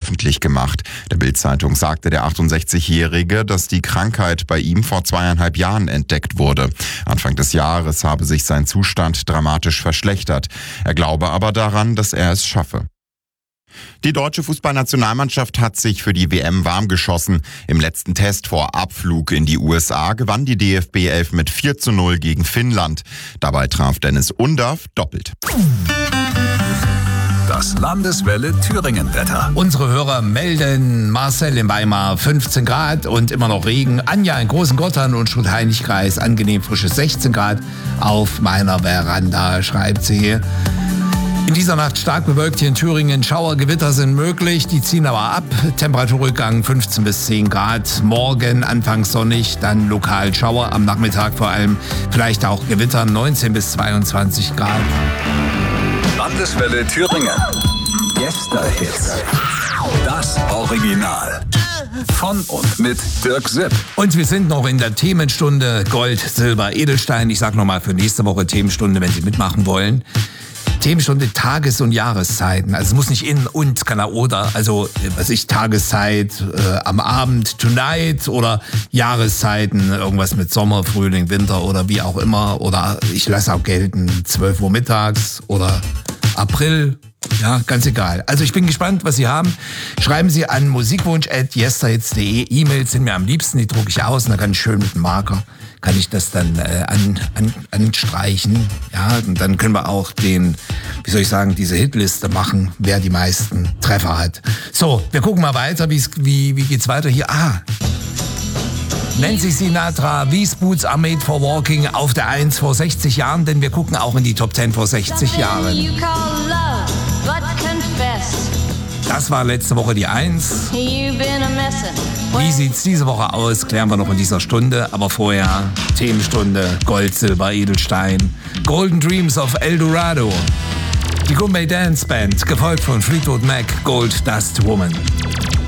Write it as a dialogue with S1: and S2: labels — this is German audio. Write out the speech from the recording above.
S1: öffentlich gemacht. Der Bild-Zeitung sagte der 68-Jährige, dass die Krankheit bei ihm vor 2,5 Jahren entdeckt wurde. Anfang des Jahres habe sich sein Zustand dramatisch verschlechtert. Er glaube aber daran, dass er es schaffe. Die deutsche Fußballnationalmannschaft hat sich für die WM warm geschossen. Im letzten Test vor Abflug in die USA gewann die DFB 11 mit 4:0 gegen Finnland. Dabei traf Dennis Undaff doppelt.
S2: Das Landeswelle Thüringen-Wetter.
S3: Unsere Hörer melden: Marcel in Weimar 15 Grad und immer noch Regen. Anja in Großengottern und Schut-Heinig-Kreis angenehm frische 16 Grad auf meiner Veranda, schreibt sie hier. In dieser Nacht stark bewölkt hier in Thüringen. Schauergewitter sind möglich, die ziehen aber ab. Temperaturrückgang 15 bis 10 Grad. Morgen anfangs sonnig, dann lokal Schauer. Am Nachmittag vor allem vielleicht auch Gewitter, 19 bis 22 Grad.
S2: Landeswelle Thüringen. Gästehits. Das Original. Von und mit Dirk Sipp.
S3: Und wir sind noch in der Themenstunde Gold, Silber, Edelstein. Ich sag nochmal für nächste Woche Themenstunde, wenn Sie mitmachen wollen. Themenstunde Tages- und Jahreszeiten. Also es muss nicht in und, kann auch oder. Also Tageszeit am Abend, tonight, oder Jahreszeiten, irgendwas mit Sommer, Frühling, Winter oder wie auch immer. Oder ich lasse auch gelten 12 Uhr mittags oder April. Ja, ganz egal. Also ich bin gespannt, was Sie haben. Schreiben Sie an musikwunsch@yesterhits.de. E-Mails sind mir am liebsten, die drucke ich aus und dann kann ich schön mit dem Marker, kann ich das dann anstreichen. Ja, und dann können wir auch diese Hitliste machen, wer die meisten Treffer hat. So, wir gucken mal weiter, wie geht's weiter hier? Nancy Sinatra, These Boots are made for walking auf der 1 vor 60 Jahren, denn wir gucken auch in die Top 10 vor 60 Jahren. Das war letzte Woche die 1. Wie sieht's diese Woche aus, klären wir noch in dieser Stunde. Aber vorher Themenstunde Gold, Silber, Edelstein. Golden Dreams of El Dorado. Die Goombay Dance Band, gefolgt von Fleetwood Mac, Gold Dust Woman.